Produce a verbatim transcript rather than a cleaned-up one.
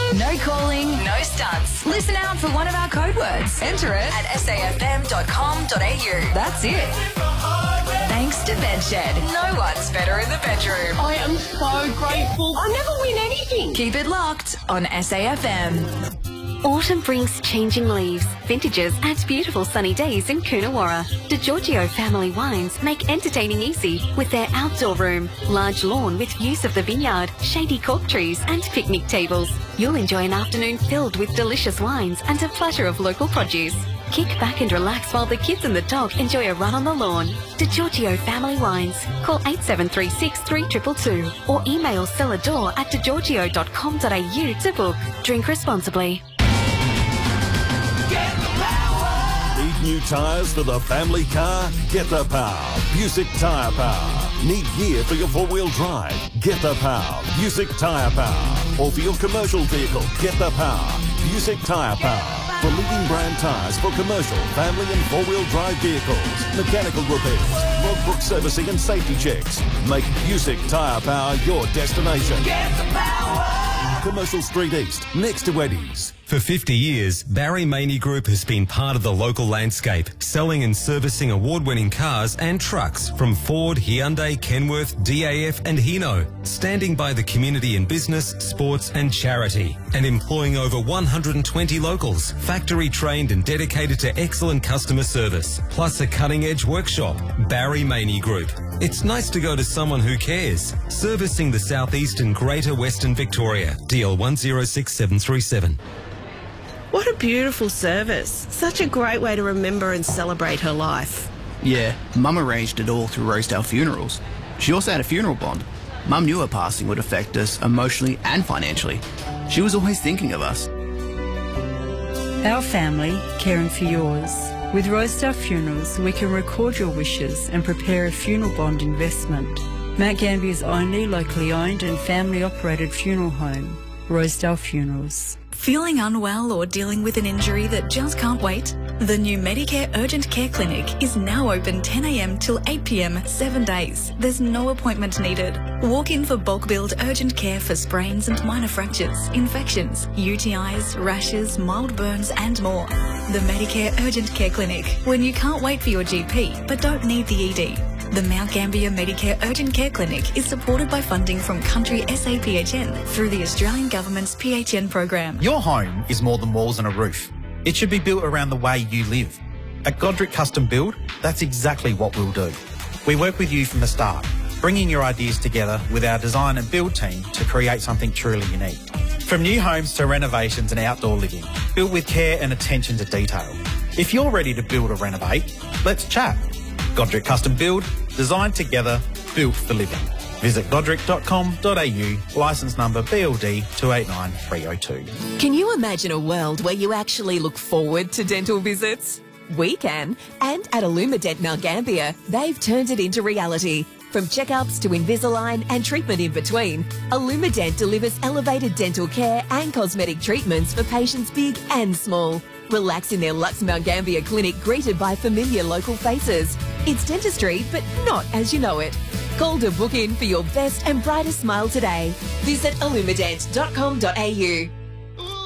No calling, no stunts. Listen out for one of our code words. Enter it at s a f m dot com dot a u. That's it. Thanks to Bedshed. No one's better in the bedroom. I am so grateful. I never win anything. Keep it locked on S A F M. Autumn brings changing leaves, vintages and beautiful sunny days in Coonawarra. DiGiorgio Family Wines make entertaining easy with their outdoor room, large lawn with views of the vineyard, shady cork trees and picnic tables. You'll enjoy an afternoon filled with delicious wines and a platter of local produce. Kick back and relax while the kids and the dog enjoy a run on the lawn. DiGiorgio Family Wines. Call eight seven three six, three two two two or email cellador at di giorgio dot com dot a u to book. Drink responsibly. Need new tyres for the family car? Get the power. Busick Tyre Power. Need gear for your four-wheel drive? Get the power. Busick Tyre Power. Or for your commercial vehicle? Get the power. Busick Tyre Power. For leading brand tyres for commercial, family and four-wheel drive vehicles. Mechanical repairs, logbook servicing and safety checks. Make Busick Tyre Power your destination. Get the power! Commercial Street East, next to Eddie's. For fifty years, Barry Maney Group has been part of the local landscape, selling and servicing award-winning cars and trucks from Ford, Hyundai, Kenworth, D A F and Hino, standing by the community in business, sports and charity, and employing over one hundred twenty locals, factory trained and dedicated to excellent customer service, plus a cutting-edge workshop. Barry Maney Group. It's nice to go to someone who cares. Servicing the southeast and greater Western Victoria. D L one zero six seven three seven. What a beautiful service. Such a great way to remember and celebrate her life. Yeah, Mum arranged it all through Rosedale Funerals. She also had a funeral bond. Mum knew her passing would affect us emotionally and financially. She was always thinking of us. Our family, caring for yours. With Rosedale Funerals, we can record your wishes and prepare a funeral bond investment. Mount Gambier's only locally owned and family operated funeral home, Rosedale Funerals. Feeling unwell or dealing with an injury that just can't wait? The new Medicare Urgent Care Clinic is now open ten a m till eight p m seven days. There's no appointment needed. Walk in for bulk billed urgent care for sprains and minor fractures, infections, U T Is, rashes, mild burns and more. The Medicare Urgent Care Clinic, when you can't wait for your G P but don't need the E D. The Mount Gambier Medicare Urgent Care Clinic is supported by funding from Country S A P H N through the Australian Government's P H N program. Your home is more than walls and a roof. It should be built around the way you live. At Godric Custom Build, that's exactly what we'll do. We work with you from the start, bringing your ideas together with our design and build team to create something truly unique. From new homes to renovations and outdoor living, built with care and attention to detail. If you're ready to build or renovate, let's chat. Godric Custom Build, designed together, built for living. Visit godric dot com dot a u, licence number B L D two eight nine three oh two. Can you imagine a world where you actually look forward to dental visits? We can, and at Illumident Mount Gambier, they've turned it into reality. From checkups to Invisalign and treatment in between, Illumident delivers elevated dental care and cosmetic treatments for patients big and small. Relax in their Lux Mount Gambier clinic, greeted by familiar local faces. It's dentistry, but not as you know it. Call to book in for your best and brightest smile today. Visit illumident dot com dot a u.